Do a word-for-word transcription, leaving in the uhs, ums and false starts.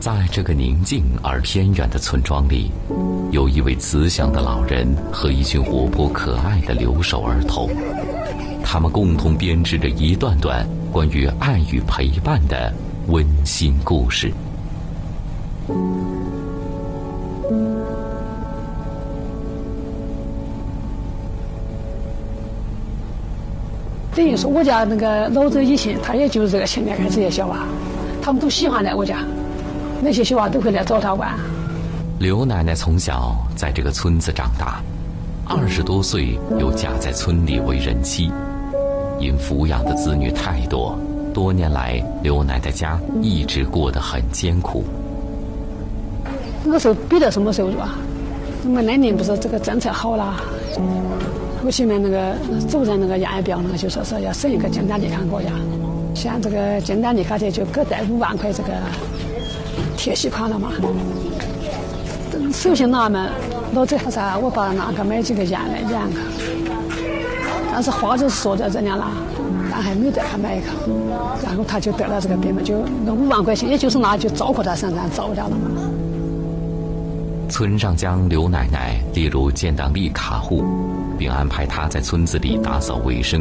在这个宁静而偏远的村庄里，有一位慈祥的老人和一群活泼可爱的留守儿童，他们共同编织着一段段关于爱与陪伴的温馨故事。 等于说我家那个老者以前他也就是这个现在看这些小娃，他们都喜欢来我家，那些小娃都会来找他玩。 刘奶奶从小在这个村子长大，二十多岁又嫁在村里为人妻，因抚养的子女太多，多年来刘奶奶家一直过得很艰苦。 那个时候比的什么收入啊？那么那年不是这个政策好了，后期呢那个走上那个养儿表那个就说是要生一个简单的看国家，像这个简单的卡的就各带五万块这个贴息款了嘛。首先那么老子他说我把那个买几个羊来养个，但是话就是说在这样了，但还没得他买一个，然后他就得了这个病嘛，就那五万块钱，也就是拿就照顾他身上照掉了嘛。 村上将刘奶奶列入建档立卡户，并安排她在村子里打扫卫生、